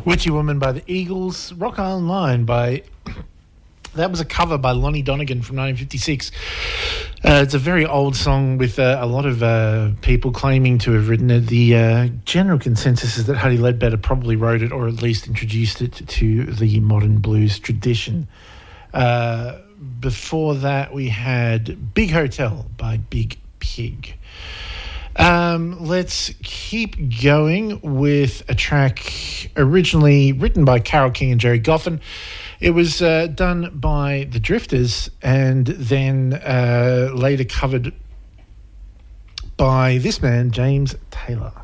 Witchy Woman by the Eagles, Rock Island Line by... That was a cover by Lonnie Donegan from 1956. It's a very old song with a lot of people claiming to have written it. The general consensus is that Huddie Ledbetter probably wrote it or at least introduced it to the modern blues tradition. Before that, we had Big Hotel by Big Pig. Let's keep going with a track originally written by Carole King and Jerry Goffin. It was done by the Drifters and then later covered by this man, James Taylor.